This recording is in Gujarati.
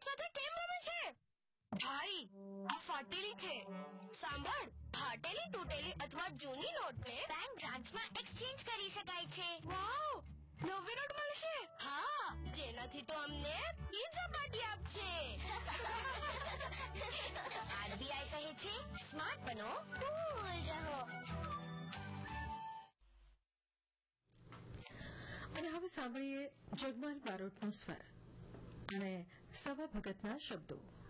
નોટ સાથે કેમ રમે છે? ભાઈ, આ ફાટેલી છે. સાંભળ, ફાટેલી, તૂટેલી અથવા જૂની નોટને બેંક બ્રાન્ચમાં એક્સચેન્જ કરી શકાય છે. વાવ, નવી નોટ મળશે? હા, જેનાથી તો અમને પિઝા પાર્ટી આપશે. આરબીઆઈ કહે છે, સ્માર્ટ બનો, કૂલ રહો. અને હવે સાંભળીએ જગમાલ બારોટનો સ્વર અને સવા ભગતના શબ્દો.